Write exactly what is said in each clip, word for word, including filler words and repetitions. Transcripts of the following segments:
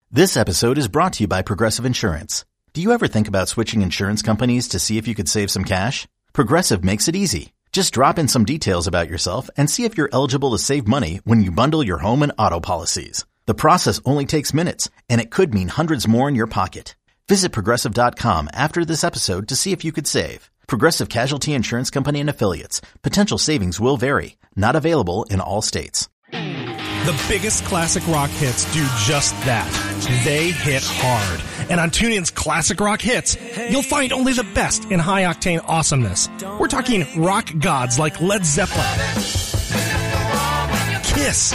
This episode is brought to you by Progressive Insurance. Do you ever think about switching insurance companies to see if you could save some cash? Progressive makes it easy. Just drop in some details about yourself and see if you're eligible to save money when you bundle your home and auto policies. The process only takes minutes, and it could mean hundreds more in your pocket. Visit Progressive dot com after this episode to see if you could save. Progressive Casualty Insurance Company and Affiliates. Potential savings will vary. Not available in all states. The biggest classic rock hits do just that. They hit hard. And on TuneIn's Classic Rock Hits, you'll find only the best in high-octane awesomeness. We're talking rock gods like Led Zeppelin, Kiss,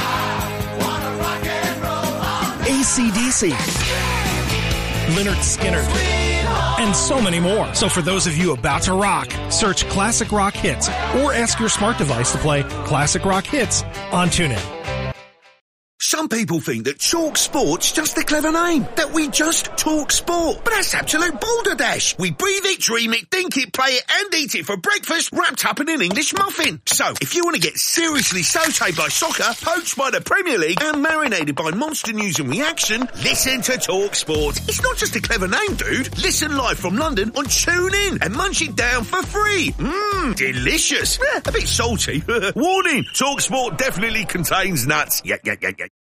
A C D C, Lynyrd Skynyrd, and so many more. So for those of you about to rock, search Classic Rock Hits or ask your smart device to play Classic Rock Hits on TuneIn. Some people think that Talk Sport's just a clever name, that we just talk sport. But that's absolute balderdash. We breathe it, dream it, think it, play it, and eat it for breakfast, wrapped up in an English muffin. So, if you want to get seriously sautéed by soccer, poached by the Premier League, and marinated by monster news and reaction, listen to Talk Sport. It's not just a clever name, dude. Listen live from London on TuneIn and munch it down for free. Mmm, delicious. Eh, a bit salty. Warning, Talk Sport definitely contains nuts. Yeah, yeah, yeah, yeah.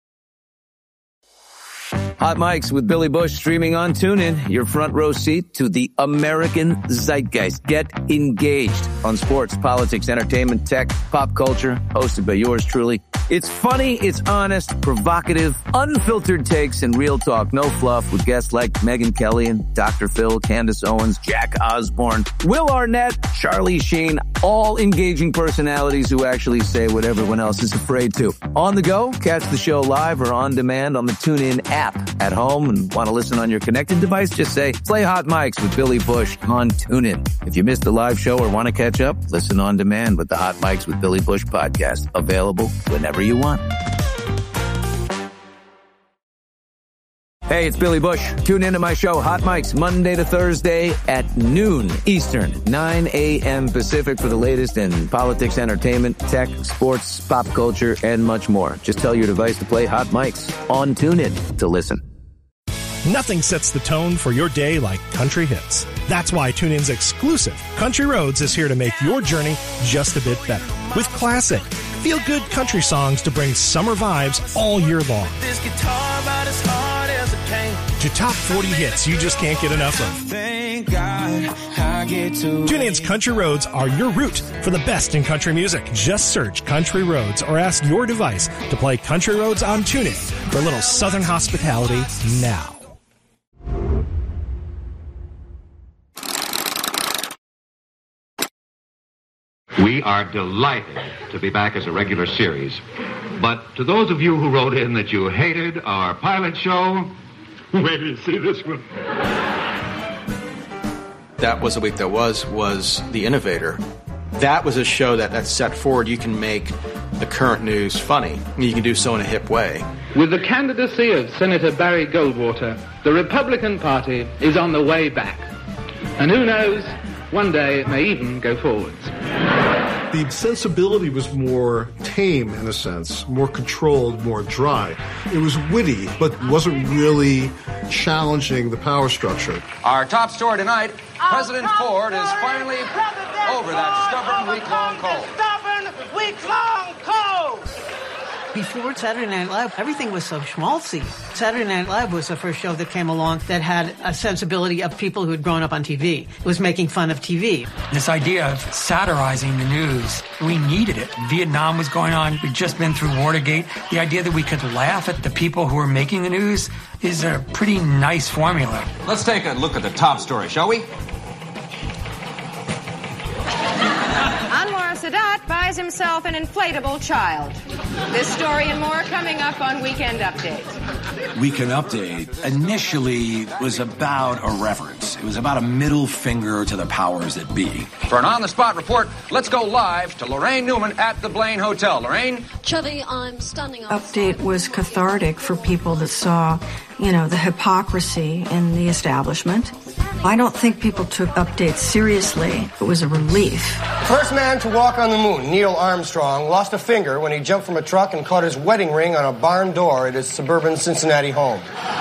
Hot Mics with Billy Bush streaming on TuneIn. Your front row seat to the American zeitgeist. Get engaged on sports, politics, entertainment, tech, pop culture. Hosted by yours truly. It's funny, it's honest, provocative, unfiltered takes, and real talk. No fluff with guests like Megyn Kelly and Doctor Phil, Candace Owens, Jack Osborne, Will Arnett, Charlie Sheen. All engaging personalities who actually say what everyone else is afraid to. On the go, catch the show live or on demand on the TuneIn app. At home and want to listen on your connected device, just say, play Hot Mics with Billy Bush on TuneIn. If you missed the live show or want to catch up, listen on demand with the Hot Mics with Billy Bush podcast. Available whenever you want. Hey, it's Billy Bush. Tune into my show, Hot Mics, Monday to Thursday at noon Eastern, nine a.m. Pacific for the latest in politics, entertainment, tech, sports, pop culture, and much more. Just tell your device to play Hot Mics on TuneIn to listen. Nothing sets the tone for your day like country hits. That's why TuneIn's exclusive Country Roads is here to make your journey just a bit better. With classic, feel-good country songs to bring summer vibes all year long. This guitar about as hard as it can. To top forty hits you just can't get enough of. Thank God I get to TuneIn's Country Roads are your route for the best in country music. Just search Country Roads or ask your device to play Country Roads on TuneIn for a little southern hospitality now. We are delighted to be back as a regular series. But to those of you who wrote in that you hated our pilot show, wait till you see this one. That Was the Week That Was, was The Innovator. That was a show that, that set forward you can make the current news funny. You can do so in a hip way. With the candidacy of Senator Barry Goldwater, the Republican Party is on the way back. And who knows, one day it may even go forwards. The sensibility was more tame, in a sense, more controlled, more dry. It was witty, but wasn't really challenging the power structure. Our top story tonight, Our President Ford story, is finally President over that stubborn week-long cold. Stubborn week-long cold! Before Saturday Night Live, everything was so schmaltzy. Saturday Night Live was the first show that came along that had a sensibility of people who had grown up on T V. It was making fun of T V. This idea of satirizing the news, we needed it. Vietnam was going on. We'd just been through Watergate. The idea that we could laugh at the people who were making the news is a pretty nice formula. Let's take a look at the top story, shall we? Anwar Sadat buys himself an inflatable child. This story and more coming up on Weekend Update. Weekend Update initially was about irreverence. It was about a middle finger to the powers that be. For an on-the-spot report, let's go live to Lorraine Newman at the Blaine Hotel. Lorraine? Chubby, I'm stunning. Update was cathartic for people that saw, you know, the hypocrisy in the establishment. I don't think people took Update seriously. It was a relief. First man to walk on the moon, Neil Armstrong, lost a finger when he jumped from a truck and caught his wedding ring on a barn door at his suburban Cincinnati home.